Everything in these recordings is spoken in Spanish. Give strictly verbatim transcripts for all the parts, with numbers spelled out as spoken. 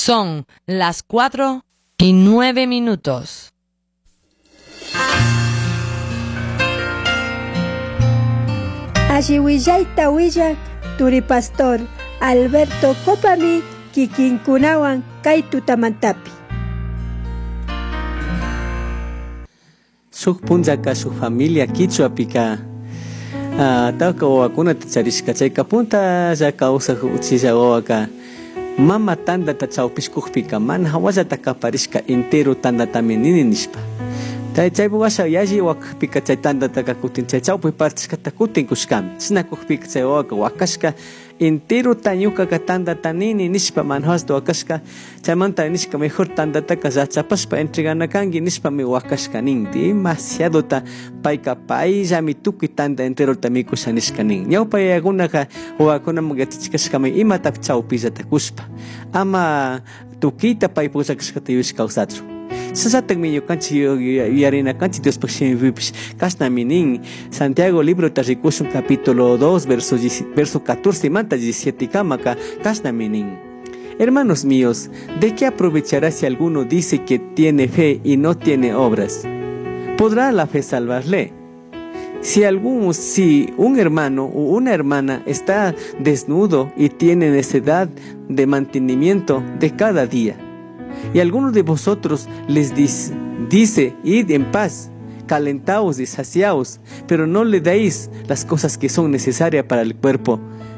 Son las cuatro y nueve minutos. Ashiwillaita willak Turi Pastor Alberto Copami kikinkunawan kay tutamantapi. Suk punjaka su familia Kichwa pika taka wawakuna tacharishka chayka punta ya kawsaq uchilla wawaka mama tandata chawpishkuqpika mana hawallata kaparishka entero tandatami nini nishpa chay chaypi washa yashi wakaqpika chay tandataka kutin chay chawpi partishkata kutin kushkami chinakuqpika chay wawaka wakashka entero tañukaka tandata nini nishpa mana hawallata wakashka chaymanta nishka mejor tandataka yachapashpa entreganakanki nishpami wakashka nin demasiadota payka payllami tukuy tanda enterota mikusha nishka nin ñawpa yayakunaka wawakunaman yachachikashkami imatapi chawpillata kushpa ama tukiyta pay pullakashkata yuwish kawsachu sasatakmi ñukanchik yuyarinakanchik Diospak shimipipish kashnami nin Santiago libro ta rikushun capítulo dos verso verso catorce manta diecisiete kamaka kashnami nin: hermanos míos, ¿de qué aprovechará si alguno dice que tiene fe y no tiene obras? ¿Podrá la fe salvarle? Si algún, si un hermano o una hermana está desnudo y tiene necesidad de mantenimiento de cada día, y alguno de vosotros les dice, dice id en paz, calentaos y saciaos, pero no le dais las cosas que son necesarias para el cuerpo,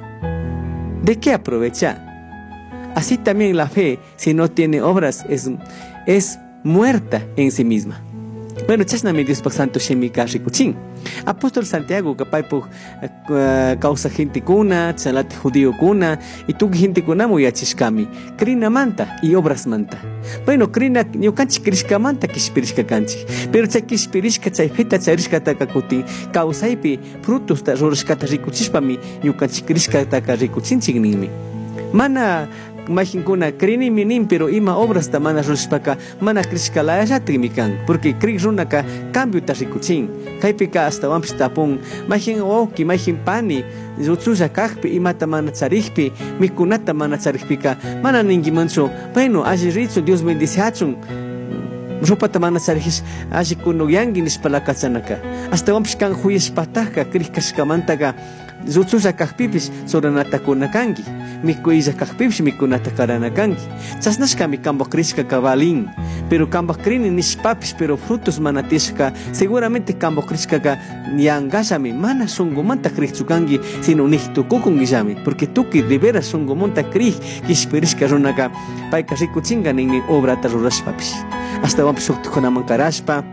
¿de qué aprovecha? Así también la fe, si no tiene obras, es, es muerta en sí misma. Bueno, chasnami Dios pak santo shemika rikuchin. Apóstol Santiago kapay po uh, causa gente kuna, chalate judío kuna, y tu gente kuna muy achishkami. Krina manta y obras manta. Bueno, krina ñukanchi krishka manta kishpirishka kanchi. Pero chay kishpirishka chay feta charishka taka kutin causaipi frutos ta rorishkata rikuchishpami ñukanchi krishka taka rikuchinchik ninmi. Mana Majinkuna krini minin pero ima obras ta mana rushpaka mana krishka la yatrimikan porque krik runaka cambio ta rikuchin kaypika hasta wampish tapun majin oki majin pani utsulla kaqpi imata mana charikpi mikunata mana charikpika mana ningimanchu bueno alli richu Dios bendiciachun rupata mana charikish alli kunuyanki nishpala kachanaka hasta wampish kan huyashpataka krikashkamantaka utsulla kaqpipish soranata kunakanki mikuylla kaqpipish mikunata karanakanki chasnashkami kanpak krishka kabalin pero kanpak krini nishpapish pero frutos mana tishka seguramente kanpak krishkaka yankashami mana shunqumanta krikchukanki sino nijtukukunkillami porque tukuy de veras shunqumanta krik kishpirishka runaka payka rikuchinka ninmi obrata rurashpapish hasta wampish shuktikunaman karashpa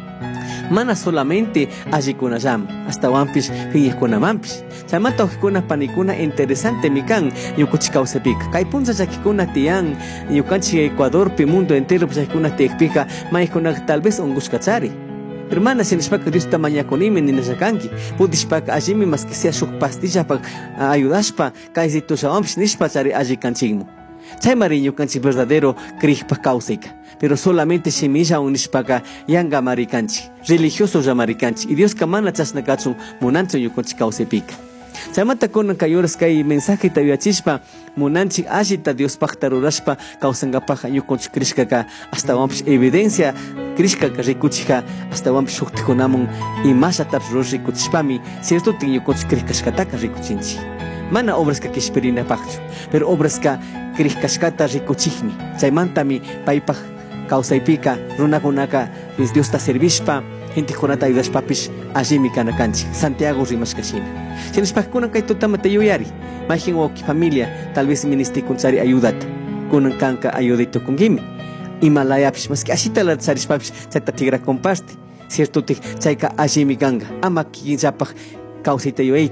mana solamente allikunallaman hasta wampish fiñiqkunamanpish chaymanta ujikuna panikuna interesante mikan ñukanchik kawsapika kay puncha llakikuna tiyan ñukanchik Ecuadorpi mundo entero llakikuna tiyakpika maykunaka tal vez ungushkachari hermana sinishpaka Diosta mañakunimi ninallakanki pudishpaka allimi mas que sea shuk pastillapak ayudashpa kay situacionpish nishpa chari allikanchikmu chaymari ñukanchik verdadero krikpa kawsayka pero solamente semilla unishpaka yanga marikanchik religioso llamarichanchik y Dios kamana chasnakachun munanchu ñukanchik kawsaypika chaymanta kunan kay horas kay mensaje ta yachishpa munanchik allita Diospakta rurashpa kawsankapaqa ñukanchik krishkaka hasta wampish evidencia krishkaka rikuchika hasta wampish shuktikunamun imashatapish rur rikuchishpami ciertotin ñukanchik krikashkataka rikuchinchik mana obraska kishpirinapaqchu pero obraska krikashkata rikuchikmi chaymantami paypaq kawsaypika runakunaka Diosta servishpa gentekunata ayudashpapish allimi kanakanchik Santiago rimashkashina shinashpaka kunan kay tutamata yuyari majin wawki familia tal vez ministikunchari ayudata kunan kanka ayudito kunkimi imalayapish maski ashitala charishpapish chayta tigrakunpasti cierto chayka allimi kanka ama kikinllapaq kawsayta yuyay